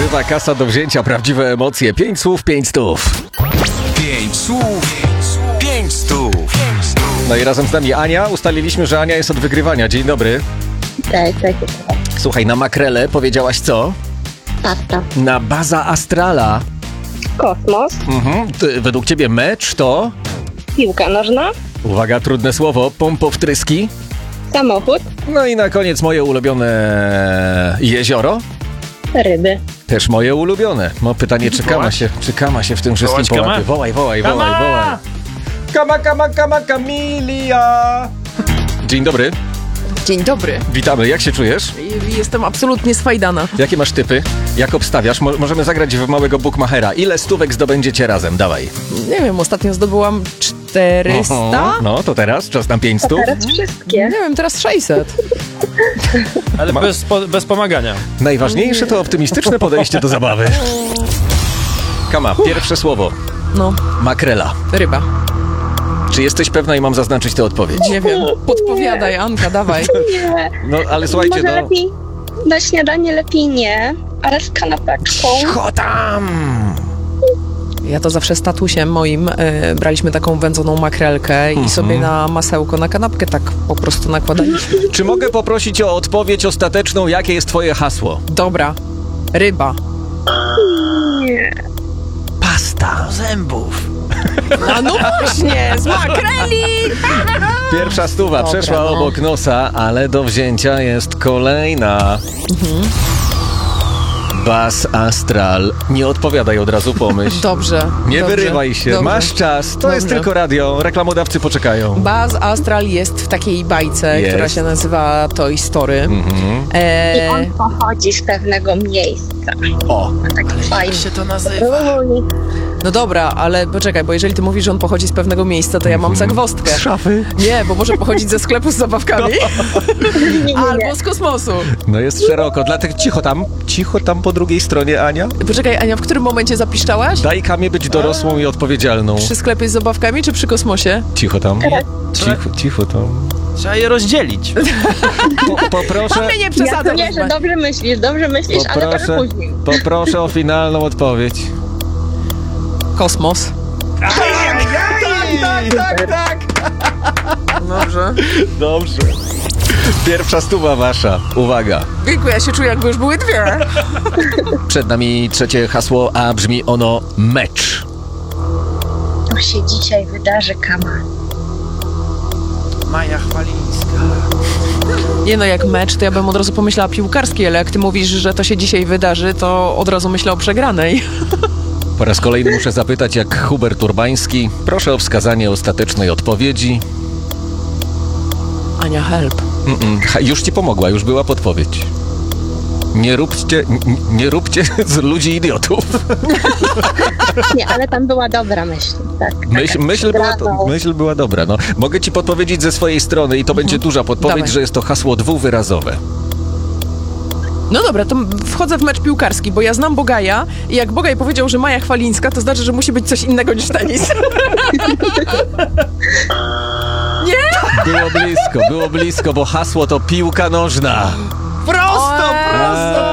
Prawdziwa kasa do wzięcia, prawdziwe emocje. 5 słów, 5 stów. 5 słów, 5 stów. No i razem z nami Ania. Ustaliliśmy, że Ania jest od wygrywania. Dzień dobry. Tak. Słuchaj, na makrele powiedziałaś co? Pasta. Na baza astrala. Kosmos. Według ciebie mecz to? Piłka nożna. Uwaga, trudne słowo. Pompowtryski. Samochód. No i na koniec moje ulubione jezioro. Ryby. Też moje ulubione. No pytanie, czy Kama się w tym wszystkim Wołać Kamę? połapie. Wołaj. Kama, Kamilia. Dzień dobry. Dzień dobry. Witamy. Jak się czujesz? Jestem absolutnie sfajdana. Jakie masz typy? Jak obstawiasz? Możemy zagrać w małego bookmachera. Ile stówek zdobędziecie razem? Dawaj. Nie wiem, ostatnio zdobyłam 400. No, to teraz czas na 500. Teraz wszystkie. Nie wiem, teraz 600. Ale bez pomagania. Najważniejsze to optymistyczne podejście do zabawy. Kama, pierwsze słowo. No, Makrela. ryba. Czy jesteś pewna i mam zaznaczyć tę odpowiedź? Nie wiem. Podpowiadaj, Anka, dawaj. Nie. No, ale słuchajcie, Może lepiej na śniadanie lepiej nie, ale z kanapeczką. Cicho tam! Ja to zawsze z tatusiem moim braliśmy taką wędzoną makrelkę i sobie na masełko, na kanapkę tak po prostu nakładaliśmy. Czy mogę poprosić o odpowiedź ostateczną, jakie jest twoje hasło? Dobra. Ryba. Nie. Pasta. Zębów. A no właśnie, z makreli! Pierwsza stuwa Dobra, przeszła no. obok nosa, ale do wzięcia jest kolejna. Bas Astral. Nie odpowiadaj od razu, pomyśl. Dobrze. Nie dobrze, wyrywaj się, dobrze. masz czas. To jest Dobrze. tylko radio, reklamodawcy poczekają. Buzz Astral jest w takiej bajce, Jest. która się nazywa Toy Story. I on pochodzi z pewnego miejsca. O, Taki fajny. Jak się to nazywa? No dobra, ale poczekaj, bo jeżeli ty mówisz, że on pochodzi z pewnego miejsca, to ja mam zagwozdkę. z szafy. Nie, bo może pochodzić ze sklepu z zabawkami Nie. albo z kosmosu. No jest szeroko, dlatego cicho tam po drugiej stronie, Ania. Poczekaj, Ania, w którym momencie zapiszczałaś? Daj Kamie być dorosłą i odpowiedzialną. Przy sklepie z zabawkami czy przy kosmosie? Cicho tam. Cicho tam. Trzeba je rozdzielić. Poproszę, Ale nie Ja przesadzaj. wiem, że dobrze myślisz, ale trochę później. poproszę o finalną odpowiedź. Kosmos. Tak. Dobrze. Dobrze. Pierwsza stuwa wasza. Uwaga. Wieku, ja się czuję, jakby już były dwie. Przed nami trzecie hasło, a brzmi ono mecz. To się dzisiaj wydarzy, Kama. Maja Chwalińska. Nie no, jak mecz, to ja bym od razu pomyślała piłkarski, ale jak ty mówisz, że to się dzisiaj wydarzy, to od razu myślę o przegranej. Po raz kolejny muszę zapytać, jak Hubert Urbański. Proszę o wskazanie ostatecznej odpowiedzi. Ania, help. Już ci pomogła, już była podpowiedź. Nie róbcie z ludzi idiotów. Nie, ale tam była dobra myśl. Tak. Myśl była dobra. No. Mogę ci podpowiedzieć ze swojej strony i to będzie duża podpowiedź, Dawaj. że jest to hasło dwuwyrazowe. No dobra, to wchodzę w mecz piłkarski, bo ja znam Bogaja i jak Bogaj powiedział, że Maja Chwalińska, to znaczy, że musi być coś innego niż tenis. Było blisko, bo hasło to piłka nożna. Prosto!